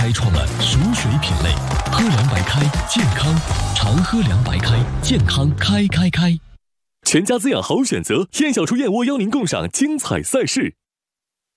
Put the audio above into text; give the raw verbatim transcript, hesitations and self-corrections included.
开创了熟水品类，喝凉白开，健康，常喝凉白开，健康开开开。 全家滋养好选择，燕小厨燕窝邀您共赏精彩赛事。